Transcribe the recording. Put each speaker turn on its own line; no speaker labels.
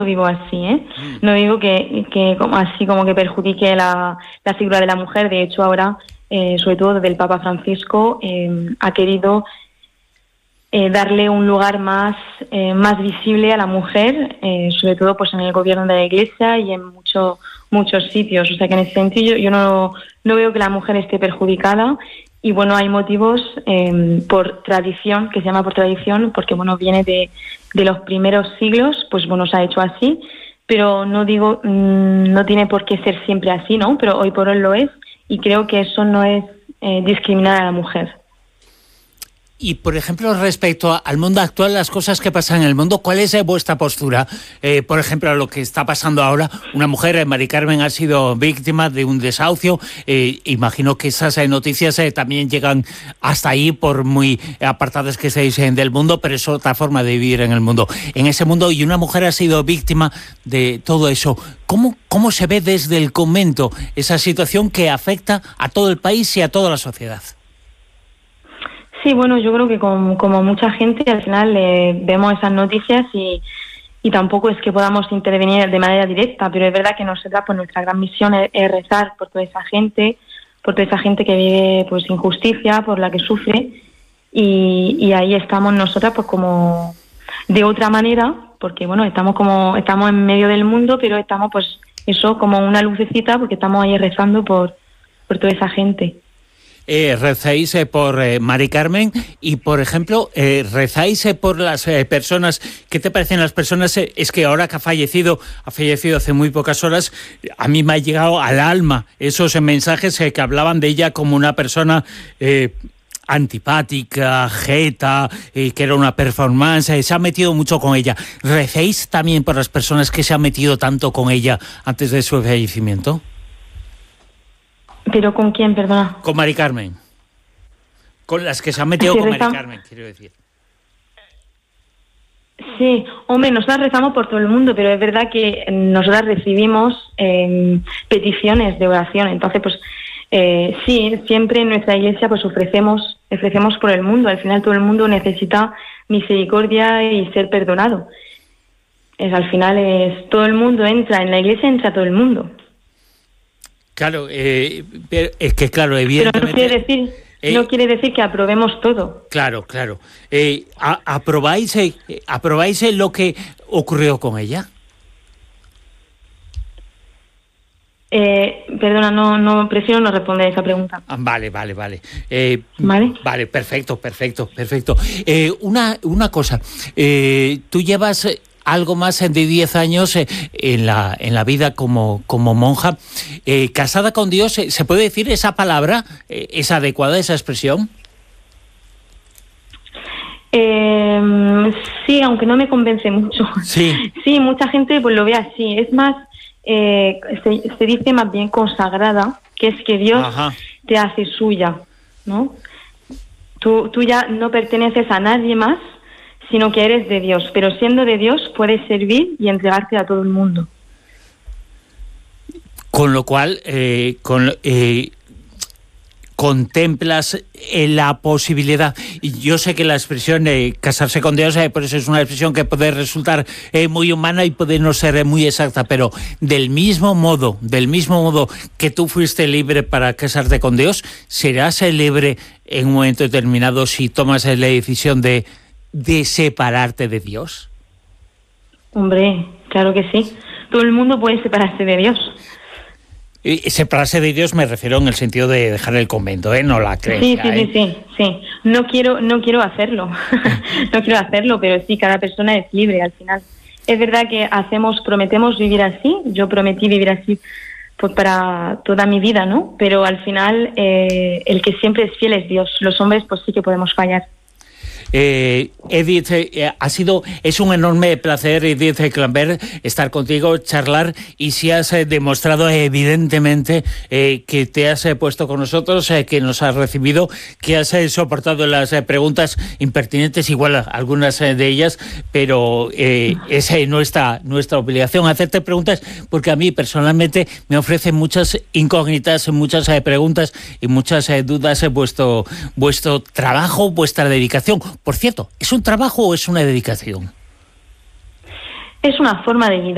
vivo así, ¿eh? No digo que como, así como que perjudique la figura de la mujer. De hecho, ahora, sobre todo desde el Papa Francisco, ha querido darle un lugar más visible a la mujer, sobre todo pues en el gobierno de la Iglesia y en muchos sitios. O sea que en ese sentido yo no veo que la mujer esté perjudicada. Y bueno, hay motivos por tradición, que se llama por tradición, porque bueno, viene de los primeros siglos, pues bueno, se ha hecho así, pero no digo, no tiene por qué ser siempre así, ¿no? Pero hoy por hoy lo es, y creo que eso no es discriminar a la mujer.
Y, por ejemplo, respecto al mundo actual, las cosas que pasan en el mundo, ¿cuál es vuestra postura? Por ejemplo, lo que está pasando ahora, una mujer, Mari Carmen, ha sido víctima de un desahucio. Imagino que esas noticias también llegan hasta ahí, por muy apartadas que estéis del mundo, pero es otra forma de vivir en el mundo. En ese mundo, y una mujer ha sido víctima de todo eso. ¿Cómo se ve desde el convento esa situación que afecta a todo el país y a toda la sociedad?
Sí, bueno, yo creo que como mucha gente al final vemos esas noticias y tampoco es que podamos intervenir de manera directa, pero es verdad que nosotras, pues nuestra gran misión es rezar por toda esa gente que vive pues injusticia, por la que sufre, y ahí estamos nosotras pues como de otra manera, porque bueno, estamos en medio del mundo, pero estamos pues eso como una lucecita, porque estamos ahí rezando por toda esa gente.
Rezáis por Mari Carmen y, por ejemplo, rezáis por las personas. ¿Qué te parecen las personas? Es que ahora que ha fallecido hace muy pocas horas, a mí me ha llegado al alma esos mensajes que hablaban de ella como una persona antipática, jeta, que era una performance. Se ha metido mucho con ella. ¿Rezáis también por las personas que se han metido tanto con ella antes de su fallecimiento?
¿Pero con quién, perdona?
Con Mari Carmen. Con las que se han metido con Mari Carmen, quiero decir.
Sí, hombre, nosotras rezamos por todo el mundo, pero es verdad que nosotras recibimos peticiones de oración. Entonces, pues sí, siempre en nuestra iglesia pues ofrecemos por el mundo. Al final todo el mundo necesita misericordia y ser perdonado. Al final todo el mundo entra en la iglesia, entra todo el mundo.
Claro, pero es que claro, evidentemente...
Pero no quiere decir que aprobemos todo.
Claro. ¿Aprobáis lo que ocurrió con ella?
Perdona, no prefiero no responder esa pregunta.
Vale.
¿Vale?
Vale, perfecto. Una cosa, tú llevas algo más de 10 años en la vida como monja, casada con Dios. ¿Se puede decir esa palabra? ¿Es adecuada esa expresión?
Sí, aunque no me convence mucho.
Sí,
mucha gente pues lo ve así. Es más, se dice más bien consagrada, que es que Dios te hace suya, ¿no? Tú ya no perteneces a nadie más, sino que eres de Dios, pero siendo de Dios puedes servir y entregarte a todo el mundo.
Con lo cual, contemplas la posibilidad, y yo sé que la expresión casarse con Dios, por eso es una expresión que puede resultar muy humana y puede no ser muy exacta, pero del mismo modo que tú fuiste libre para casarte con Dios, serás libre en un momento determinado si tomas la decisión de separarte de Dios.
Hombre, claro que sí. Todo el mundo puede separarse de Dios.
Separarse de Dios me refiero en el sentido de dejar el convento, no la creencia.
Sí. No quiero hacerlo. No quiero hacerlo, pero sí, cada persona es libre al final. Es verdad que prometemos vivir así. Yo prometí vivir así pues para toda mi vida, ¿no? Pero al final el que siempre es fiel es Dios. Los hombres pues sí que podemos fallar.
Edith, es un enorme placer, Edith Clambert, estar contigo, charlar, y si has demostrado evidentemente que te has puesto con nosotros, que nos has recibido, que has soportado las preguntas impertinentes, igual algunas de ellas, pero es nuestra obligación hacerte preguntas, porque a mí personalmente me ofrecen muchas incógnitas, muchas preguntas y muchas dudas vuestro trabajo, vuestra dedicación. Por cierto, ¿es un trabajo o es una dedicación?
Es una forma de vida.